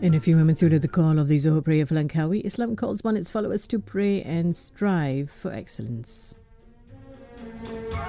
In a few moments, you'll hear the call of the Zohar prayer for Langkawi. Islam calls on its followers to pray and strive for excellence.